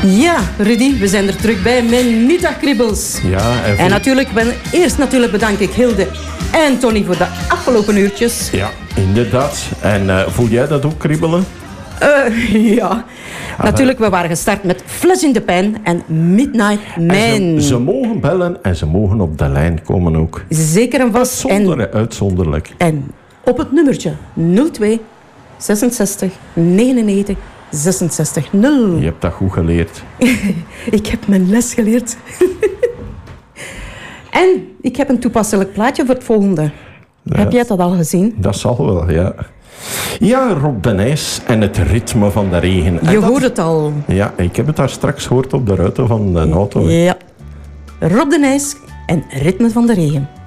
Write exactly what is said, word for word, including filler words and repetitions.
Ja, Rudy, we zijn er terug bij met middagkribbels. Ja, en, en natuurlijk, ben, eerst natuurlijk bedank ik Hilde en Tony voor de afgelopen uurtjes. Ja, inderdaad. En uh, voel jij dat ook kribbelen? Uh, ja. Ah, natuurlijk, we waren gestart met Flash in the Pan en Midnight Man. En ze, ze mogen bellen en ze mogen op de lijn komen ook. Zeker en vast. Uitzonder, en, uitzonderlijk. En op het nummertje nul twee zesenzestig negenennegentig zesenzestig nul. Je hebt dat goed geleerd. Ik heb mijn les geleerd. En ik heb een toepasselijk plaatje voor het volgende. Ja, heb jij dat al gezien? Dat zal wel, ja. Ja, Rob de Nijs en het ritme van de regen. Je dat, hoort het al. Ja, ik heb het daar straks gehoord op de ruiten van de auto. Ja. Rob de Nijs en ritme van de regen.